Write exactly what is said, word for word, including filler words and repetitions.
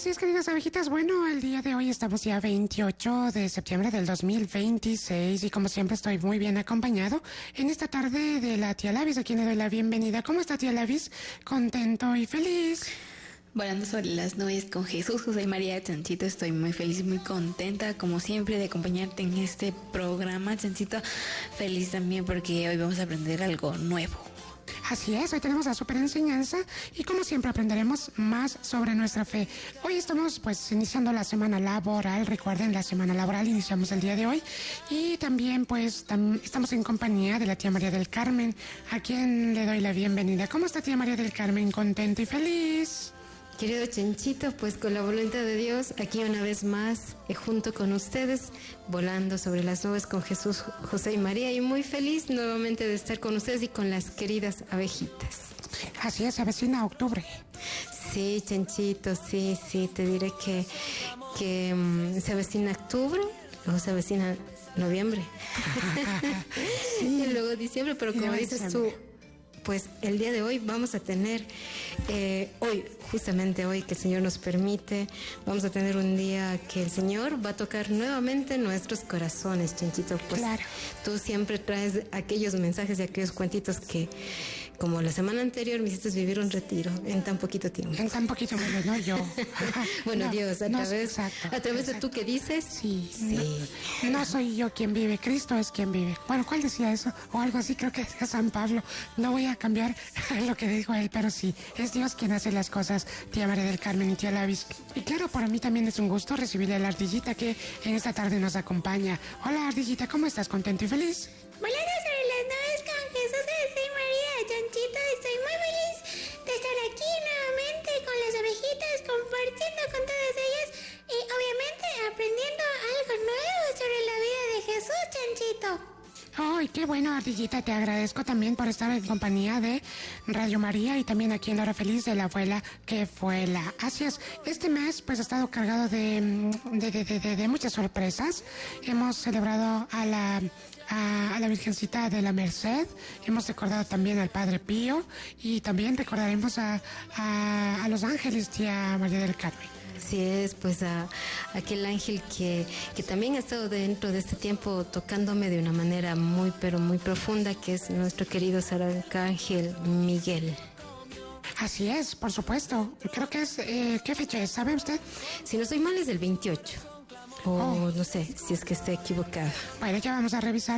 Así es, queridas abejitas. Bueno, el día de hoy estamos ya veintiocho de septiembre del dos mil veintiséis y como siempre estoy muy bien acompañado en esta tarde de la tía Lavis, a quien le doy la bienvenida. ¿Cómo está, tía Lavis? Contento y feliz. Volando sobre las nubes con Jesús, José y María. Chanchito, estoy muy feliz, muy contenta, como siempre, de acompañarte en este programa. Chanchito, feliz también porque hoy vamos a aprender algo nuevo. Así es, hoy tenemos la super enseñanza y como siempre aprenderemos más sobre nuestra fe. Hoy estamos pues iniciando la semana laboral, recuerden, la semana laboral iniciamos el día de hoy y también pues tam- estamos en compañía de la tía María del Carmen, a quien le doy la bienvenida. ¿Cómo está, tía María del Carmen? ¿Contento y feliz? Querido Chanchito, pues con la voluntad de Dios, aquí una vez más, eh, junto con ustedes, volando sobre las nubes con Jesús, José y María, y muy feliz nuevamente de estar con ustedes y con las queridas abejitas. Así es, se avecina octubre. Sí, Chanchito, sí, sí, te diré que, que um, se avecina octubre, luego se avecina noviembre, sí. Y luego diciembre, pero como dices tú, pues el día de hoy vamos a tener, eh, hoy, justamente hoy que el Señor nos permite, vamos a tener un día que el Señor va a tocar nuevamente nuestros corazones, Chanchito. Pues claro. Tú siempre traes aquellos mensajes y aquellos cuentitos que, como la semana anterior, me hiciste vivir un retiro en tan poquito tiempo. En tan poquito menos, no yo. Bueno, no, Dios, a no, través, exacto, a través exacto. de tú que dices. Sí, sí. No, no soy yo quien vive, Cristo es quien vive. Bueno, ¿cuál decía eso? O algo así, creo que decía San Pablo. No voy a cambiar lo que dijo él, pero sí, es Dios quien hace las cosas, tía María del Carmen y tía Lavis. Y claro, para mí también es un gusto recibirle a la ardillita que en esta tarde nos acompaña. Hola, ardillita, ¿cómo estás? ¿Contento y feliz? Volando sobre las nubes con Jesús, José y María. Chanchito, estoy muy feliz de estar aquí nuevamente con las abejitas, compartiendo con todas ellas y obviamente aprendiendo algo nuevo sobre la vida de Jesús, Chanchito. ¡Ay, qué bueno, ardillita! Te agradezco también por estar en compañía de Radio María y también aquí en La Hora Feliz de la abuela que fue la. Así es, este mes pues ha estado cargado de, de, de, de, de, de muchas sorpresas. Hemos celebrado a la... A, a la Virgencita de la Merced, hemos recordado también al Padre Pío y también recordaremos a, a, a los ángeles, tía María del Carmen. Así es, pues a, a aquel ángel que, que también ha estado dentro de este tiempo tocándome de una manera muy pero muy profunda, que es nuestro querido Arcángel Miguel. Así es, por supuesto. Creo que es, eh, ¿qué fecha es? ¿Sabe usted? Si no soy mal es del veintiocho. O oh. no sé si es que esté equivocada. Bueno, ya vamos a revisar.